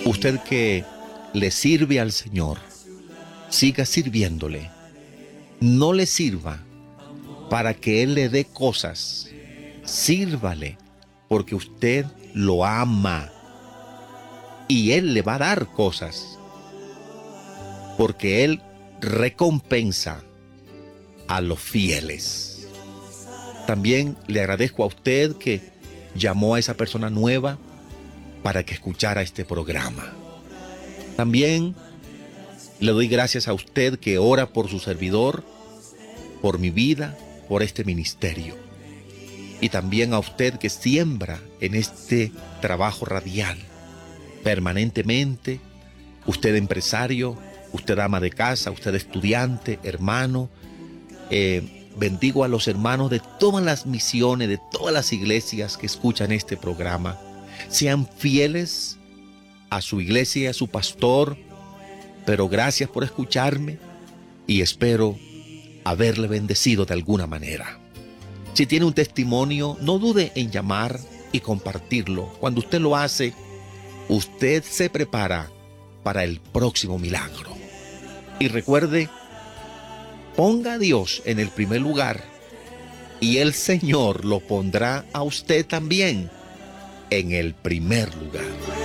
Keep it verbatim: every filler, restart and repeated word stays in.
Usted que le sirve al Señor, siga sirviéndole. No le sirva para que Él le dé cosas. Sírvale porque usted lo ama. Y Él le va a dar cosas. Porque Él recompensa a los fieles. También le agradezco a usted que llamó a esa persona nueva para que escuchara este programa. También le doy gracias a usted que ora por su servidor, por mi vida, por este ministerio. Y también a usted que siembra en este trabajo radial permanentemente. Usted empresario, usted ama de casa, usted estudiante, hermano. Eh, bendigo a los hermanos de todas las misiones, de todas las iglesias que escuchan este programa. Sean fieles a su iglesia y a su pastor, pero gracias por escucharme y espero haberle bendecido de alguna manera. Si tiene un testimonio, no dude en llamar y compartirlo. Cuando usted lo hace, usted se prepara para el próximo milagro. Y recuerde, ponga a Dios en el primer lugar y el Señor lo pondrá a usted también en el primer lugar.